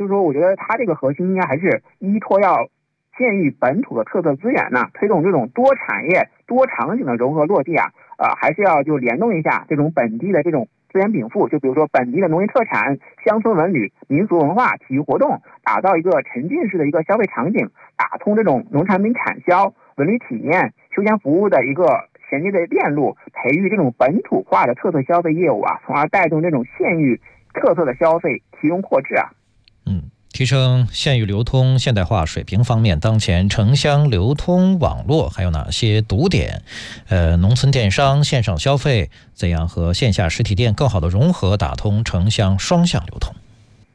就是说我觉得它这个核心应该还是依托要县域本土的特色资源呢，推动这种多产业多场景的融合落地啊，还是要就联动一下这种本地的这种资源禀赋，就比如说本地的农业特产、乡村文旅、民俗文化、体育活动，打造一个沉浸式的一个消费场景，打通这种农产品产销、文旅体验、休闲服务的一个衔接的链路，培育这种本土化的特色消费业务啊，从而带动这种县域特色的消费提荣扩智啊。 提升县域流通现代化水平方面，当前城乡流通网络还有哪些堵点？农村电商、线上消费怎样和线下实体店更好的融合，打通城乡双向流通？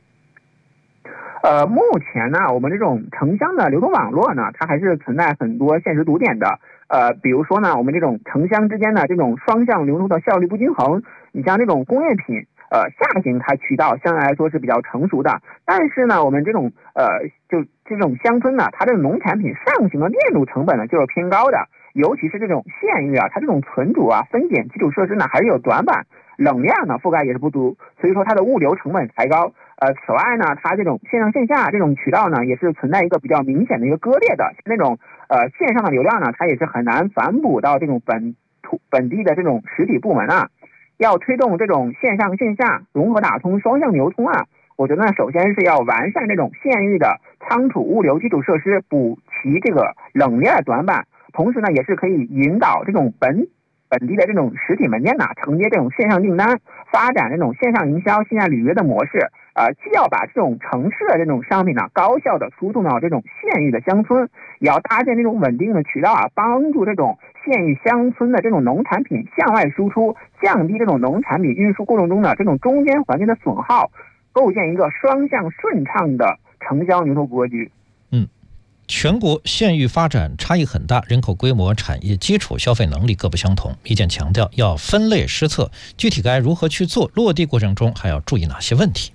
目前呢，我们这种城乡的流通网络呢，它还是存在很多现实堵点的。比如说呢，我们这种城乡之间的这种双向流通的效率不均衡。你像这种工业品，下行它渠道相对来说是比较成熟的，但是呢，我们这种就这种乡村呢，它这种农产品上行的链路成本呢就是偏高的，尤其是这种县域啊，它这种存储啊、分拣基础设施呢还是有短板，冷链呢覆盖也是不足，所以说它的物流成本抬高。此外呢，它这种线上线下这种渠道呢，也是存在一个比较明显的一个割裂的，那种线上的流量呢，它也是很难反哺到这种本地的这种实体部门啊。要推动这种线上线下融合打通双向流通啊，我觉得呢，首先是要完善这种县域的仓储物流基础设施，补齐这个冷链短板，同时呢，也是可以引导这种本地的这种实体门店呢，承接这种线上订单，发展这种线上营销、线下履约的模式。既要把这种城市的这种商品呢，高效的输送到这种县域的乡村，也要搭建这种稳定的渠道啊，帮助这种县域乡村的这种农产品向外输出，降低这种农产品运输过程中的这种中间环节的损耗，构建一个双向顺畅的城乡流通格局。 全国县域发展差异很大，人口规模、产业基础、消费能力各不相同。意见强调要分类施策，具体该如何去做？落地过程中还要注意哪些问题？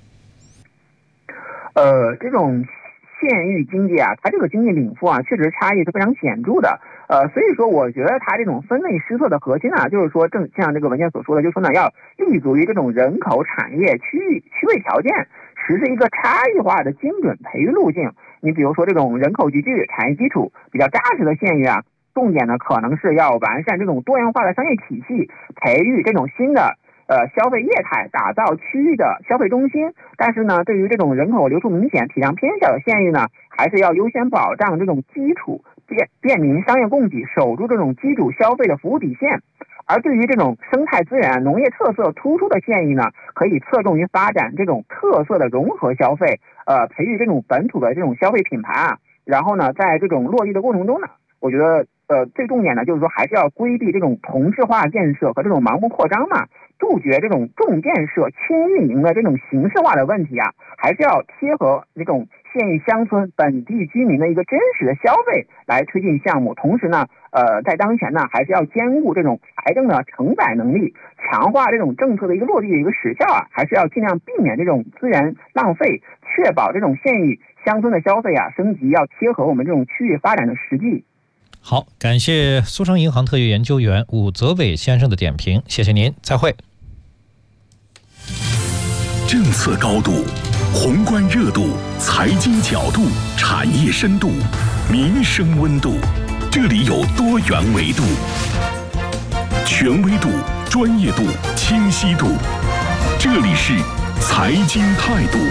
这种县域经济啊，它这个经济禀赋啊，确实差异是非常显著的。所以说我觉得它这种分类施策的核心啊，就是说正像这个文件所说的，就是说呢，要立足于这种人口、产业、区位条件，实施一个差异化的精准培育路径。你比如说这种人口集聚、产业基础比较扎实的县域啊，重点呢可能是要完善这种多元化的商业体系，培育这种新的消费业态，打造区域的消费中心。但是呢，对于这种人口流出明显、体量偏小的县域呢，还是要优先保障这种基础便民商业供给，守住这种基础消费的服务底线。而对于这种生态资源、农业特色突出的县域呢，可以侧重于发展这种特色的融合消费，培育这种本土的这种消费品牌啊。然后呢，在这种落地的过程中呢，我觉得最重点的就是说，还是要规避这种同质化建设和这种盲目扩张嘛，杜绝这种重建设轻运营的这种形式化的问题啊，还是要贴合这种县域乡村本地居民的一个真实的消费来推进项目。同时呢，在当前呢，还是要兼顾这种财政的承载能力，强化这种政策的一个落地的一个时效啊，还是要尽量避免这种资源浪费，确保这种县域乡村的消费啊升级要贴合我们这种区域发展的实际。 好，感谢苏城银行特约研究员武则伟先生的点评，谢谢您，再会。 政策高度、宏观热度、财经角度、产业深度、民生温度，这里有多元维度，权威度、专业度、清晰度，这里是财经态度。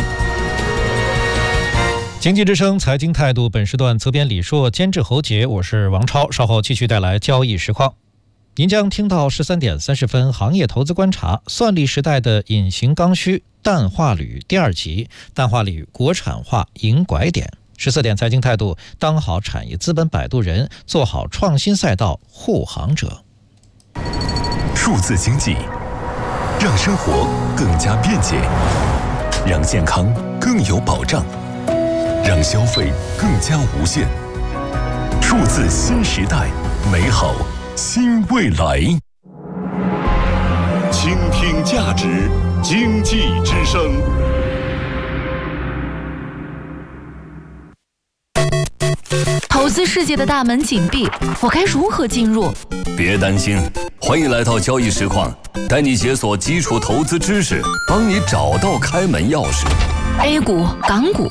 经济之声财经态度，本时段责编李硕，监制侯杰，我是王超，稍后继续带来交易实况。您将听到13点30分行业投资观察，算力时代的隐形刚需，氮化铝第2集，氮化铝国产化迎拐点。14点财经态度，当好产业资本摆渡人，做好创新赛道护航者。 数字经济让生活更加便捷，让健康更有保障，让消费更加无限。数字新时代，美好新未来。倾听价值，经济之声。 投资世界的大门紧闭，我该如何进入？ 别担心，欢迎来到交易实况，带你解锁基础投资知识，帮你找到开门钥匙。 A 股、港股、